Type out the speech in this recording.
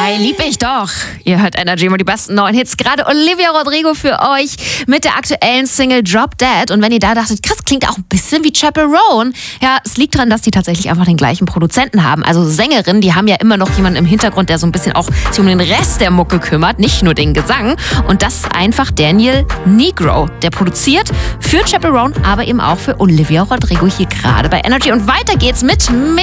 Ei, lieb ich doch. Ihr hört Energy mit die besten neuen Hits. Gerade Olivia Rodrigo für euch mit der aktuellen Single Drop Dead. Und wenn ihr da dachtet, krass, klingt auch ein bisschen wie Chaperone. Ja, es liegt daran, dass die tatsächlich einfach den gleichen Produzenten haben. Also Sängerinnen, die haben ja immer noch jemanden im Hintergrund, der so ein bisschen auch sich um den Rest der Mucke kümmert, nicht nur den Gesang. Und das ist einfach Daniel Negro. Der produziert für Chaperone, aber eben auch für Olivia Rodrigo hier gerade bei Energy. Und weiter geht's mit